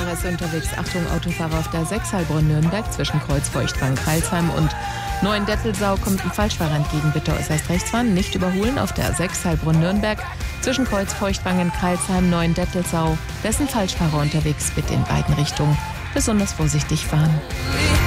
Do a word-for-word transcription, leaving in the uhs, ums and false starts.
Autofahrer ist unterwegs. Achtung, Autofahrer auf der sechs Heilbronn-Nürnberg zwischen Kreuz Feuchtwangen-Kreilsheim und Neuendettelsau kommt ein Falschfahrer entgegen. Bitte äußerst rechts fahren, nicht überholen auf der sechs Heilbronn-Nürnberg zwischen Kreuz Feuchtwangen-Kreilsheim, Neuendettelsau. Dessen Falschfahrer unterwegs, bitte in beiden Richtungen besonders vorsichtig fahren.